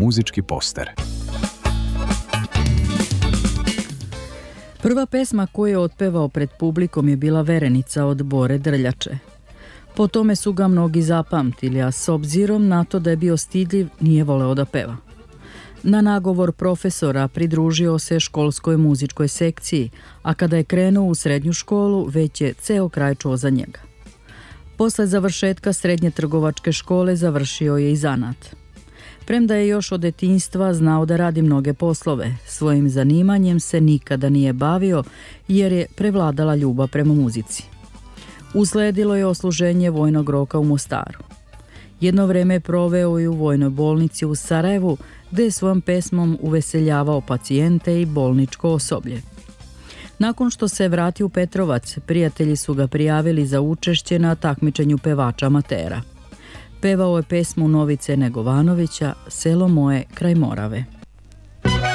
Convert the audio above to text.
muzički poster. Prva pesma koju je otpevao pred publikom je bila Verenica od Bore Drljače. Po tome su ga mnogi zapamtili, a s obzirom na to da je bio stidljiv, nije voleo da peva. Na nagovor profesora pridružio se školskoj muzičkoj sekciji, a kada je krenuo u srednju školu, već je ceo kraj čuo za njega. Posle završetka srednje trgovačke škole završio je i zanat. Premda je još od detinjstva znao da radi mnoge poslove, svojim zanimanjem se nikada nije bavio jer je prevladala ljubav prema muzici. Usledilo je odsluženje vojnog roka u Mostaru. Jedno vreme je proveo i u vojnoj bolnici u Sarajevu, gde je svojom pesmom uveseljavao pacijente i bolničko osoblje. Nakon što se vratio u Petrovac, prijatelji su ga prijavili za učešće na takmičenju pevača amatera. Pevao je pesmu Novice Negovanovića "Selo moje kraj Morave".